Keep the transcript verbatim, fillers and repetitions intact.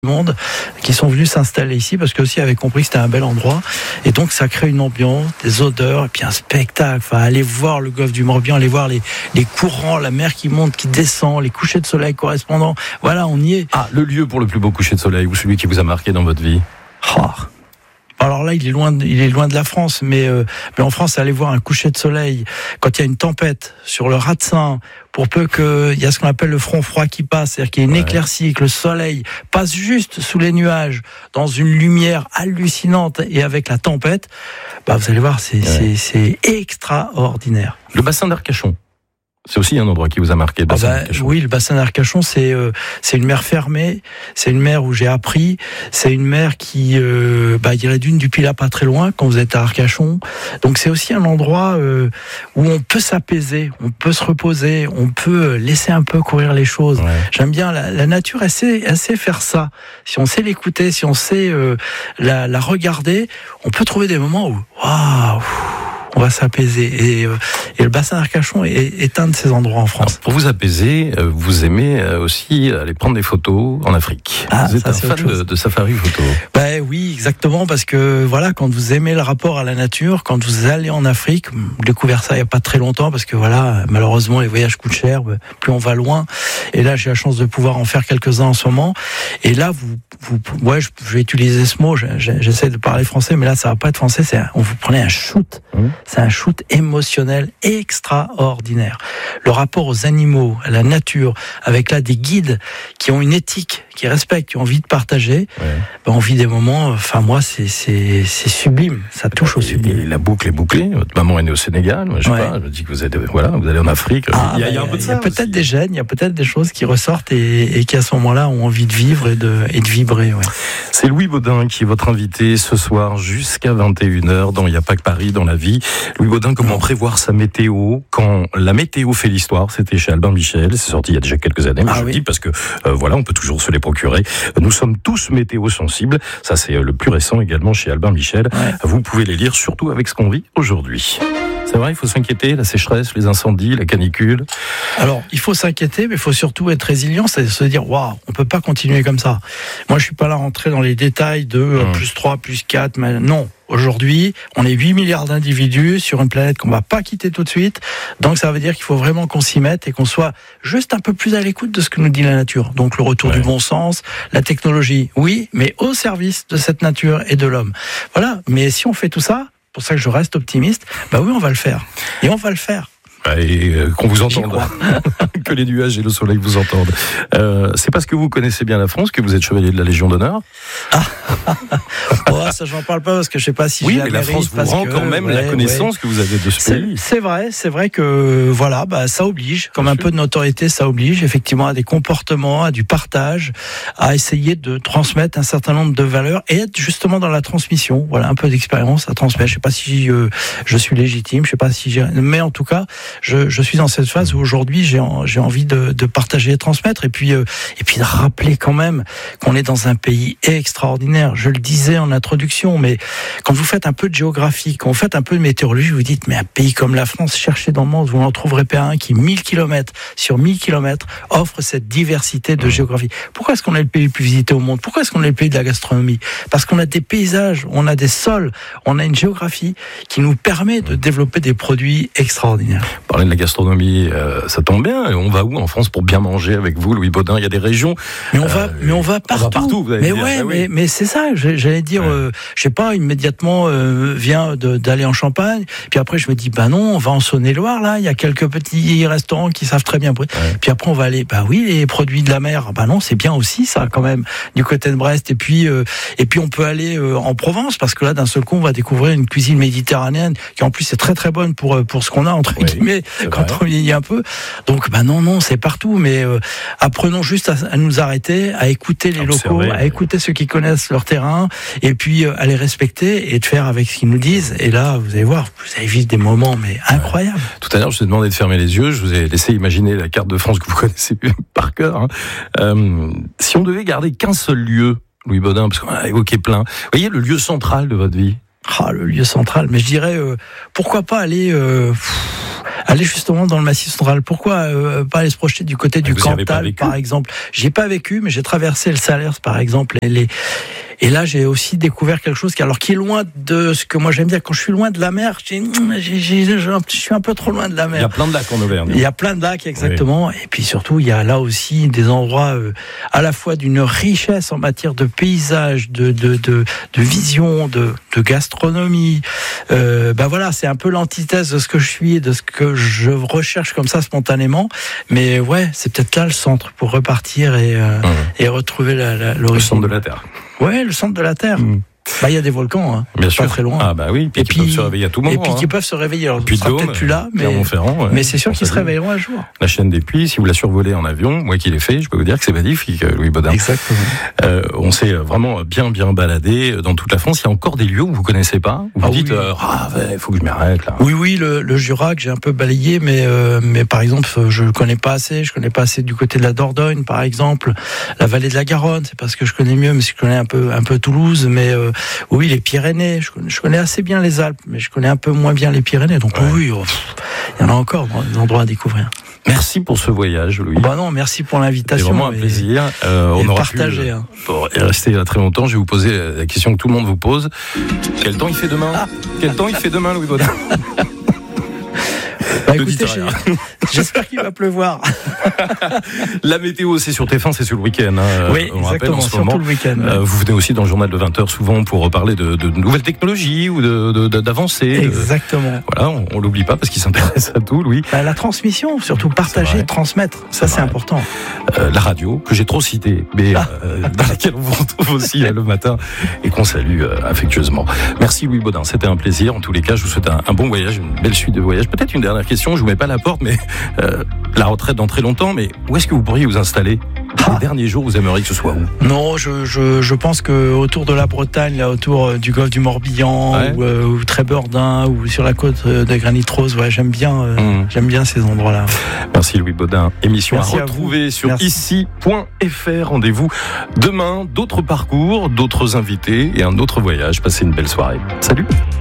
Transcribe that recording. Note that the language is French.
monde qui sont venus s'installer ici parce que aussi avaient compris que c'était un bel endroit et donc ça crée une ambiance, des odeurs et puis un spectacle. Enfin, aller voir le golfe du Morbihan, aller voir les, les courants, la mer qui monte, qui descend, les couchers de soleil correspondants. Voilà, on y est. Ah, le lieu pour le plus beau coucher de soleil ou celui qui vous a marqué dans votre vie? Oh. Alors là, il est loin, de, il est loin de la France, mais, euh, mais en France, aller voir un coucher de soleil quand il y a une tempête sur le Raz-Seine, pour peu qu'il y a ce qu'on appelle le front froid qui passe, c'est-à-dire qu'il y a une ouais. éclaircie, que le soleil passe juste sous les nuages, dans une lumière hallucinante et avec la tempête, bah vous allez voir, c'est, ouais. c'est, c'est extraordinaire. Le bassin d'Arcachon. C'est aussi un endroit qui vous a marqué, le bassin ah bah, d'Arcachon. Oui, le bassin d'Arcachon, c'est euh, c'est une mer fermée, c'est une mer où j'ai appris, c'est une mer qui, euh, bah, il y a la dune du Pilat pas très loin quand vous êtes à Arcachon. Donc c'est aussi un endroit euh, où on peut s'apaiser, on peut se reposer, on peut laisser un peu courir les choses. Ouais. J'aime bien la, la nature, elle sait, elle sait faire ça. Si on sait l'écouter, si on sait euh, la, la regarder, on peut trouver des moments où waouh. On va s'apaiser et, euh, et le bassin d'Arcachon est, est un de ces endroits en France. Alors, pour vous apaiser, vous aimez aussi aller prendre des photos en Afrique. Ah, vous êtes ça, un fan de, de safari photo. Ben oui, exactement, parce que voilà, quand vous aimez le rapport à la nature, quand vous allez en Afrique, j'ai découvert ça il y a pas très longtemps, parce que voilà, malheureusement les voyages coûtent cher, plus on va loin. Et là, j'ai la chance de pouvoir en faire quelques-uns en ce moment. Et là, vous, vous ouais, je, je vais utiliser ce mot. J'essaie de parler français, mais là, ça va pas être français. C'est, on vous prenez un shoot. Mmh. C'est un shoot émotionnel extraordinaire. Le rapport aux animaux, à la nature, avec là des guides qui ont une éthique, qui respectent, qui ont envie de partager, ouais. ben on vit des moments, enfin moi c'est, c'est, c'est sublime, ça touche au sublime. Et la boucle est bouclée, votre maman est née au Sénégal, moi, je sais ouais. pas, je me dis que vous êtes, voilà, vous allez en Afrique, ah, il y a, ben, il y a un peu de ça. Il y a peut-être aussi des gènes, il y a peut-être des choses qui ressortent et, et qui à ce moment-là ont envie de vivre et de, et de vibrer. Ouais. C'est Louis Baudin qui est votre invité ce soir jusqu'à vingt et une heures dans Il n'y a pas que Paris dans la vie. Louis Baudin, comment prévoir sa météo quand la météo fait l'histoire? C'était chez Albin Michel, c'est sorti il y a déjà quelques années, mais ah je oui. dis parce que euh, voilà, on peut toujours se les procurer. Nous sommes tous météo sensibles, ça c'est le plus récent également chez Albin Michel. Ouais. Vous pouvez les lire surtout avec ce qu'on vit aujourd'hui. C'est vrai, il faut s'inquiéter, la sécheresse, les incendies, la canicule. Alors, il faut s'inquiéter, mais il faut surtout être résilient, c'est-à-dire se dire, waouh, on peut pas continuer comme ça. Moi, je suis pas là à rentrer dans les détails de euh, mmh. plus trois, plus quatre, mais non. Aujourd'hui, on est huit milliards d'individus sur une planète qu'on va pas quitter tout de suite. Donc, ça veut dire qu'il faut vraiment qu'on s'y mette et qu'on soit juste un peu plus à l'écoute de ce que nous dit la nature. Donc, le retour ouais. du bon sens, la technologie, oui, mais au service de cette nature et de l'homme. Voilà. Mais si on fait tout ça, c'est pour ça que je reste optimiste, bah oui, on va le faire. Et on va le faire. Et euh, qu'on vous entende, que les nuages et le soleil vous entendent. Euh, c'est parce que vous connaissez bien la France que vous êtes chevalier de la Légion d'honneur. Ah, oh, ça j'en parle pas parce que je sais pas si. Oui, j'ai mais la, la France vous rend que, quand même ouais, la connaissance ouais. que vous avez de ce c'est, pays. C'est vrai, c'est vrai que voilà, bah ça oblige, comme bien un sûr. Peu de notoriété, ça oblige effectivement à des comportements, à du partage, à essayer de transmettre un certain nombre de valeurs et être justement dans la transmission. Voilà, un peu d'expérience à transmettre. Je sais pas si euh, je suis légitime, je sais pas si j'ai, mais en tout cas. Je, je suis dans cette phase où aujourd'hui j'ai, en, j'ai envie de, de partager et transmettre et puis, euh, et puis de rappeler quand même qu'on est dans un pays extraordinaire. Je le disais en introduction, mais quand vous faites un peu de géographie, quand vous faites un peu de météorologie, vous dites mais un pays comme la France, cherchez dans le monde, vous n'en trouverez pas un qui mille kilomètres sur mille kilomètres offre cette diversité de géographie. Pourquoi est-ce qu'on est le pays le plus visité au monde? Pourquoi est-ce qu'on est le pays de la gastronomie? Parce qu'on a des paysages, on a des sols, on a une géographie qui nous permet de développer des produits extraordinaires. Parler de la gastronomie, euh, ça tombe bien. Et on va où en France pour bien manger avec vous, Louis Baudin? Il y a des régions. Mais on va, euh, mais on va partout. On va partout vous allez mais dire. ouais, ah, oui. mais, mais c'est ça. J'allais dire, ouais. euh, je sais pas, immédiatement euh, vient de, d'aller en Champagne. Puis après, je me dis, bah non, on va en Saône-et-Loire. Là, il y a quelques petits restaurants qui savent très bien. Ouais. Puis après, on va aller, bah oui, les produits de la mer. Bah non, c'est bien aussi ça quand même du côté de Brest. Et puis, euh, et puis on peut aller euh, en Provence parce que là, d'un seul coup, on va découvrir une cuisine méditerranéenne qui en plus est très très bonne pour pour ce qu'on a entre oui, guillemets quand on vieillit un peu. Donc bah non non c'est partout, mais euh, apprenons juste à, à nous arrêter, à écouter les Observer, locaux, à écouter ceux qui connaissent leur terrain, et puis euh, à les respecter et de faire avec ce qu'ils nous disent. Et là vous allez voir, vous allez vivre des moments mais incroyables. Ouais. Tout à l'heure je vous ai demandé de fermer les yeux, je vous ai laissé imaginer la carte de France que vous connaissez par cœur. Hein. Euh, si on devait garder qu'un seul lieu, Louis Baudin, parce qu'on a évoqué plein, vous voyez le lieu central de votre vie? Ah, le lieu central, mais je dirais euh, pourquoi pas aller euh, pff, aller justement dans le Massif central. Pourquoi euh, pas aller se projeter du côté du Cantal, par exemple? J'y ai pas vécu, mais j'ai traversé le Salers, par exemple, et les Et là, j'ai aussi découvert quelque chose qui, alors, qui est loin de ce que moi j'aime dire. Quand je suis loin de la mer, j'ai, j'ai, j'ai, je suis un peu trop loin de la mer. Il y a plein de lacs en Auvergne. Il y a plein de lacs, exactement. Oui. Et puis surtout, il y a là aussi des endroits euh, à la fois d'une richesse en matière de paysage, de de de, de vision, de de gastronomie. Euh, ben voilà, c'est un peu l'antithèse de ce que je suis et de ce que je recherche comme ça spontanément. Mais ouais, c'est peut-être là le centre pour repartir et euh, mmh. et retrouver la, la, l'origine. Le centre de la Terre. Ouais, le centre de la Terre. Mmh. Bah, il y a des volcans, hein. Bien sûr. Pas très loin. Ah, bah oui, puis et qui puis, peuvent se réveiller à tout moment. Et puis, hein. qui peuvent se réveiller. Alors, puis on sera peut-être plus là, mais, ouais. mais c'est sûr qu'ils se réveilleront un jour. La chaîne des Puys, si vous la survolez en avion, moi qui l'ai fait, je peux vous dire que c'est magnifique, Louis Baudin. Exactement. Euh, on s'est vraiment bien, bien baladé dans toute la France. Il y a encore des lieux où vous connaissez pas, où vous ah, dites, il oui. euh, ah, ouais, faut que je m'arrête, là. Oui, oui, le, le Jura que j'ai un peu balayé, mais, euh, mais par exemple, je connais pas assez. Je connais pas assez du côté de la Dordogne, par exemple. La vallée de la Garonne, c'est parce que je connais mieux, mais je connais un peu, un peu Toulouse, mais, euh, oui, les Pyrénées, je connais, je connais assez bien les Alpes, mais je connais un peu moins bien les Pyrénées. Donc ouais. oui, oh, il y en a encore des endroits à découvrir. Merci pour ce voyage, Louis. Bah non, merci pour l'invitation. C'est vraiment un plaisir. Euh, on aura partagé. pu hein. Pour rester là très longtemps. Je vais vous poser la question que tout le monde vous pose. Quel temps il fait demain ah. Quel temps il fait demain, Louis Baudin? Bah, écoutez, j'espère qu'il va pleuvoir. La météo, c'est sur T F un, c'est sur le week-end. Hein, oui, on exactement, rappelle en ce surtout moment. le week-end. Ouais. Euh, vous venez aussi dans le journal de vingt heures souvent pour reparler de, de nouvelles technologies ou de, de, de, d'avancées. Exactement. De, voilà, on, on l'oublie pas parce qu'il s'intéresse à tout, Louis. Bah, la transmission, surtout partager, transmettre, ça c'est, c'est important. Euh, la radio, que j'ai trop citée, mais ah. euh, dans laquelle on vous retrouve aussi le matin et qu'on salue euh, affectueusement. Merci Louis Baudin, c'était un plaisir. En tous les cas, je vous souhaite un, un bon voyage, une belle suite de voyages. Peut-être une dernière question, je vous mets pas la porte, mais euh, la retraite dans très longtemps, mais où est-ce que vous pourriez vous installer? Ah. Les derniers jours, vous aimeriez que ce soit où? Non, je, je, je pense que autour de la Bretagne, là, autour du golfe du Morbihan, ouais. ou, euh, ou Trébordin, ou sur la côte de Granit Rose, ouais, j'aime bien, euh, mmh. j'aime bien ces endroits-là. Merci Louis Baudin. Émission Merci à retrouver à sur ici point f r. Rendez-vous demain, d'autres parcours, d'autres invités et un autre voyage. Passez une belle soirée. Salut.